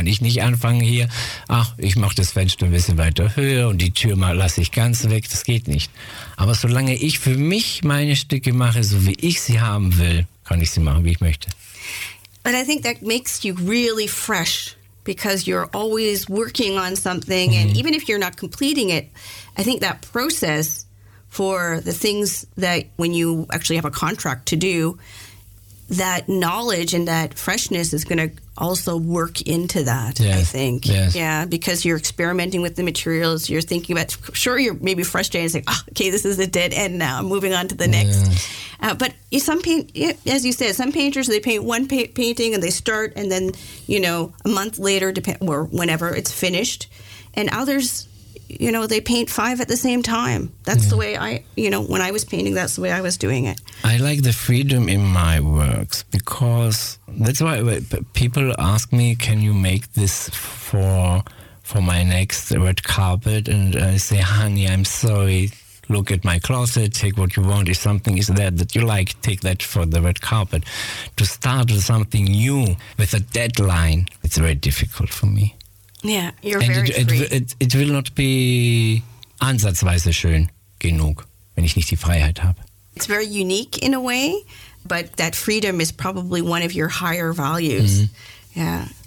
kann ich nicht anfangen hier, ich mache das Fenster ein bisschen weiter höher und die Tür mal lasse ich ganz weg, das geht nicht. Aber solange ich für mich meine Stücke mache, so wie ich sie haben will, kann ich sie machen, wie ich möchte. But I think that makes you really fresh because you're always working on something. And even if you're not completing it, I think that process for the things that when you actually have a contract to do, that knowledge and that freshness is going to also work into that, yes. I think. Yes. Yeah, because you're experimenting with the materials. You're thinking about, sure, you're maybe frustrated and saying, okay, this is a dead end now. I'm moving on to the next. Yes. But as you said, some painters, they paint one painting and they start and then, a month later, or whenever it's finished. And others, they paint 5 at the same time. That's the way when I was painting, that's the way I was doing it. I like the freedom in my works because that's why people ask me, can you make this for my next red carpet? And I say, honey, I'm sorry. Look at my closet, take what you want. If something is there that you like, take that for the red carpet. To start with something new, with a deadline, it's very difficult for me. Yeah, you're very free. It will not be ansatzweise schön genug, wenn ich nicht die Freiheit habe. It's very unique in a way, but that freedom is probably one of your higher values. Yeah.